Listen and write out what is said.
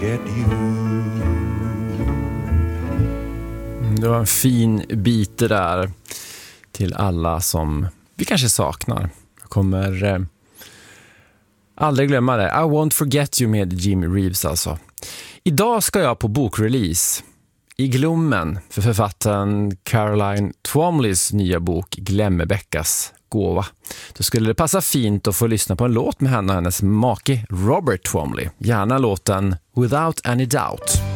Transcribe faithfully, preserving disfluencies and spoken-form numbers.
forget you. Det var en fin bit det där till alla som vi kanske saknar. Jag kommer eh, aldrig glömma det. I won't forget you med Jimmy Reeves alltså. Idag ska jag på bokrelease i Glommen för författaren Caroline Twomleys nya bok Glömmebäckas gåva. Då skulle det passa fint att få lyssna på en låt med henne och hennes make Robert Twomley. Gärna låten Without Any Doubt.